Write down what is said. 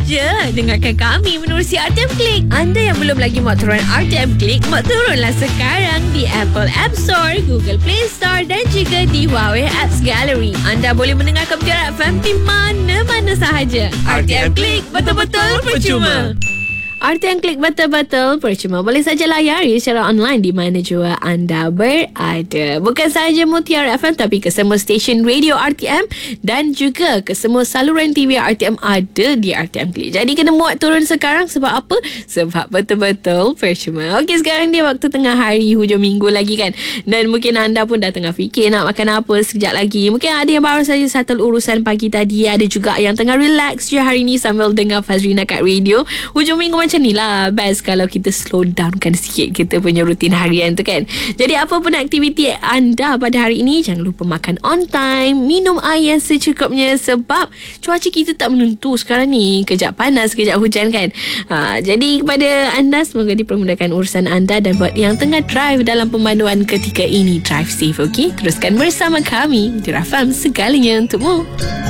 je. Dengarkan kami menerusi RTM Klik. Anda yang belum lagi muat turun RTM Klik, muat turunlah sekarang di Apple App Store, Google Play Store dan juga di Huawei Apps Gallery. Anda boleh mendengarkan Mutiara FM di mana-mana sahaja. RTM Klik, betul-betul percuma. RTM Klik betul-betul percuma. Boleh saja layari secara online di mana jua anda berada. Bukan sahaja Mutiara FM, tapi ke semua stesen radio RTM dan juga ke semua saluran TV RTM ada di RTM Klik. Jadi kena muat turun sekarang. Sebab apa? Sebab betul-betul percuma. Okey, sekarang dia waktu tengah hari, hujung minggu lagi kan. Dan mungkin anda pun dah tengah fikir nak makan apa sekejap lagi. Mungkin ada yang baru saja settle urusan pagi tadi. Ada juga yang tengah relax je hari ni sambil dengar Fazrina kat radio. Hujung minggu macam ni lah, best kalau kita slow downkan sikit kita punya rutin harian tu kan. Jadi apa pun aktiviti anda pada hari ini, jangan lupa makan on time, minum air yang secukupnya sebab cuaca kita tak menentu sekarang ni, kejap panas kejap hujan kan. Jadi kepada anda, semoga dipermudahkan urusan anda, dan buat yang tengah drive dalam pemanduan ketika ini, drive safe, okey? Teruskan bersama kami di Rafam, segalanya untukmu.